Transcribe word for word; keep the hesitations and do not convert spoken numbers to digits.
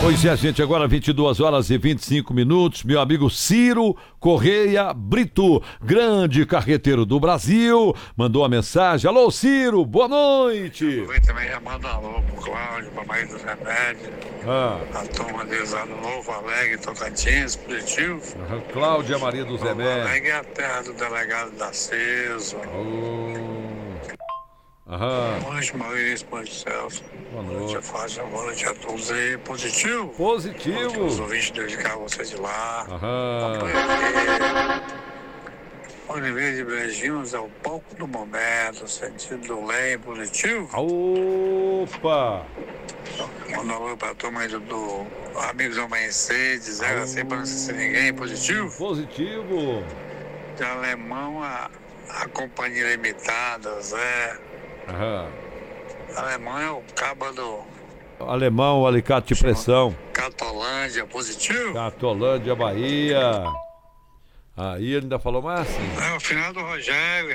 Pois é, gente, agora vinte e duas horas e vinte e cinco minutos, meu amigo Ciro Correia Brito, grande carreteiro do Brasil, mandou a mensagem. Alô, Ciro, boa noite. Eu também já mando um alô pro Cláudio, pra Maria dos Remédios, Ah. a turma deles lá no Novo Alegre, Tocantins, positivo. Uhum. Cláudia Maria dos Novo Remédios. Alegre é a terra do delegado da CESO. Oh. Aham. Boa noite, Maurício, boa noite, Celso. Boa Boa noite, Fátima, boa noite a todos aí. Positivo? Positivo. Os ouvintes de cá, você de lá. Aham. Oliveira de Brejinhos é o palco do momento, sentido do Leme, positivo? Opa! Manda um alô pra turma aí do, do Amigos do Amanhecer, de zero a cem pra não esquecer ninguém, positivo? Positivo. De Alemão, a, a Companhia Limitada, Zé. Aham. Alemão é o cabo do Alemão, alicate de pressão. Catolândia, positivo? Catolândia, Bahia. Aí ele ainda falou mais assim. É o final do Rogério.